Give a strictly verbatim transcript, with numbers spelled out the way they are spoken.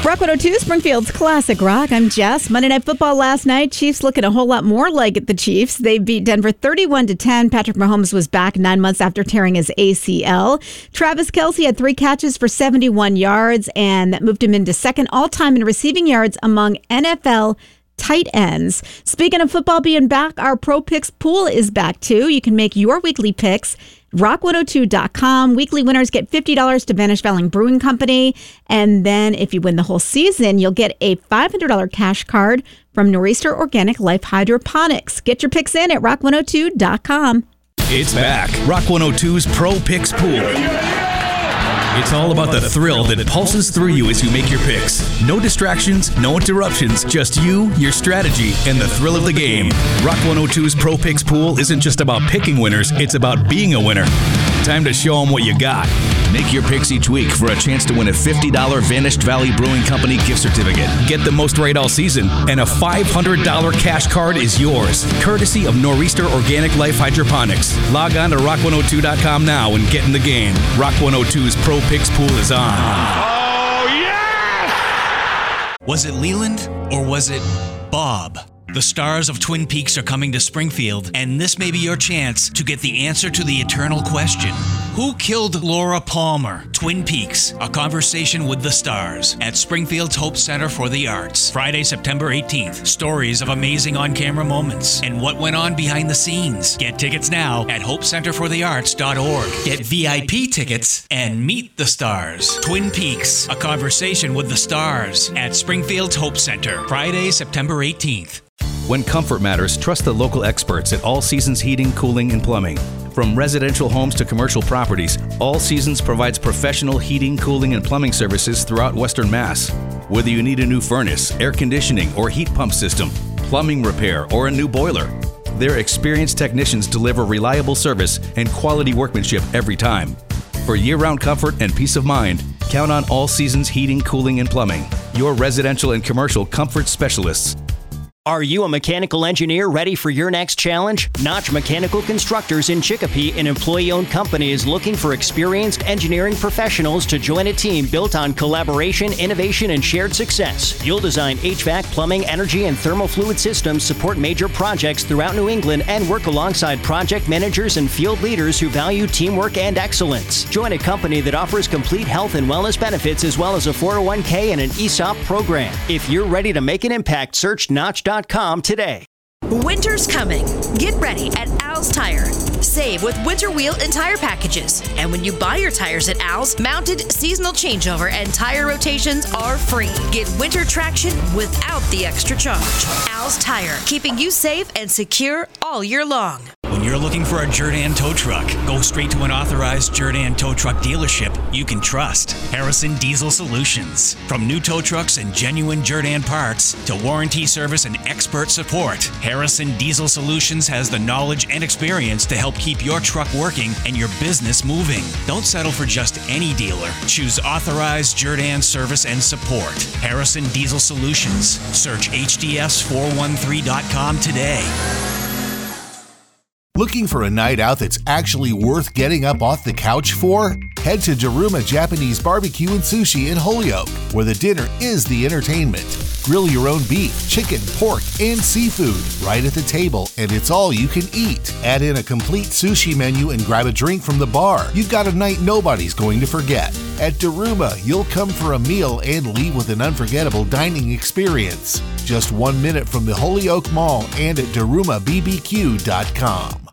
Rock one oh two, Springfield's Classic Rock. I'm Jess. Monday Night Football last night. Chiefs looking a whole lot more like the Chiefs. They beat Denver thirty-one to ten. Patrick Mahomes was back nine months after tearing his A C L. Travis Kelce had three catches for seventy-one yards, and that moved him into second all-time in receiving yards among N F L tight ends. Speaking of football being back, our Pro Picks pool is back too. You can make your weekly picks. rock one oh two dot com. Weekly winners get fifty dollars to Vanish Valley Brewing Company. And then if you win the whole season, you'll get a five hundred dollars cash card from Nor'easter Organic Life Hydroponics. Get your picks in at rock one oh two dot com. It's back. Rock one oh two's Pro Picks Pool. It's all about the thrill that pulses through you as you make your picks. No distractions, no interruptions, just you, your strategy, and the thrill of the game. Rock one oh two's Pro Picks Pool isn't just about picking winners, it's about being a winner. Time to show them what you got. Make your picks each week for a chance to win a fifty dollars Vanished Valley Brewing Company gift certificate. Get the most right all season, and a five hundred dollars cash card is yours, courtesy of Nor'easter Organic Life Hydroponics. Log on to rock one oh two dot com now and get in the game. Rock one oh two's Pro Picks Pool is on. Oh, yes! Was it Leland or was it Bob? The stars of Twin Peaks are coming to Springfield, and this may be your chance to get the answer to the eternal question. Who killed Laura Palmer? Twin Peaks, a conversation with the stars at Springfield's Hope Center for the Arts. Friday, September eighteenth. Stories of amazing on-camera moments and what went on behind the scenes. Get tickets now at hope center for the arts dot org. Get V I P tickets and meet the stars. Twin Peaks, a conversation with the stars at Springfield's Hope Center. Friday, September eighteenth. When comfort matters, trust the local experts at All Seasons Heating, Cooling, and Plumbing. From residential homes to commercial properties, All Seasons provides professional heating, cooling, and plumbing services throughout Western Mass. Whether you need a new furnace, air conditioning, or heat pump system, plumbing repair, or a new boiler, their experienced technicians deliver reliable service and quality workmanship every time. For year-round comfort and peace of mind, count on All Seasons Heating, Cooling, and Plumbing, your residential and commercial comfort specialists. Are you a mechanical engineer ready for your next challenge? Notch Mechanical Constructors in Chicopee, an employee-owned company, is looking for experienced engineering professionals to join a team built on collaboration, innovation, and shared success. You'll design H V A C, plumbing, energy, and thermal fluid systems, support major projects throughout New England, and work alongside project managers and field leaders who value teamwork and excellence. Join a company that offers complete health and wellness benefits as well as a four oh one k and an E S O P program. If you're ready to make an impact, search Notch dot com today. Winter's coming. Get ready at Al's Tire. Save with winter wheel and tire packages. And when you buy your tires at Al's, mounted seasonal changeover and tire rotations are free. Get winter traction without the extra charge. Al's Tire, keeping you safe and secure all year long. When you're looking for a Jerdan tow truck, go straight to an authorized Jerdan tow truck dealership you can trust. Harrison Diesel Solutions. From new tow trucks and genuine Jerdan parts to warranty service and expert support, Harrison Diesel Solutions has the knowledge and experience to help keep your truck working and your business moving. Don't settle for just any dealer. Choose authorized Jerdan service and support. Harrison Diesel Solutions. Search H D S four one three dot com today. Looking for a night out that's actually worth getting up off the couch for? Head to Daruma Japanese Barbecue and Sushi in Holyoke, where the dinner is the entertainment. Grill your own beef, chicken, pork, and seafood right at the table, and it's all you can eat. Add in a complete sushi menu and grab a drink from the bar. You've got a night nobody's going to forget. At Daruma, you'll come for a meal and leave with an unforgettable dining experience. Just one minute from the Holyoke Mall and at daruma b b q dot com.